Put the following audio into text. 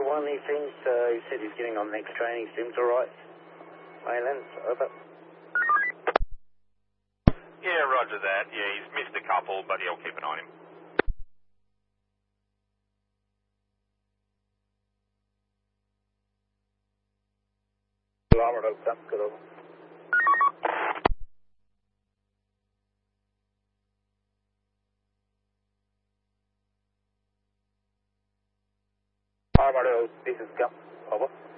1, he said he's getting on the next train. He seems alright. Maylands, over. Yeah, roger that. Yeah, he's missed a couple, but he'll keep an eye on him. Kilometre, good over. Armadillo, this is Gum, over.